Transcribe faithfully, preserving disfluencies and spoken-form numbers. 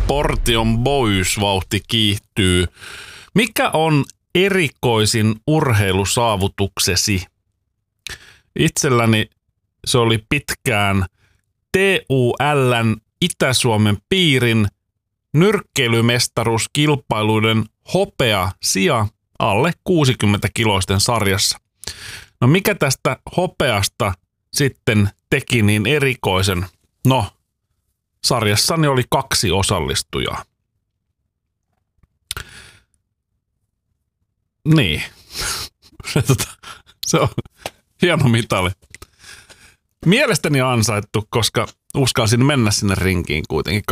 Portion Boys vauhti kiihtyy. Mikä on erikoisin urheilusaavutuksesi? Itselläni se oli pitkään T U L:n Itä-Suomen piirin nyrkkeilymestaruuskilpailuiden hopea sija alle kuusikymmentä kiloisten sarjassa. No mikä tästä hopeasta sitten teki niin erikoisen? No, sarjassani oli kaksi osallistujaa. Niin. Se, tota, se on hieno mitali. Mielestäni ansaittu, koska uskalsin mennä sinne rinkiin kuitenkin.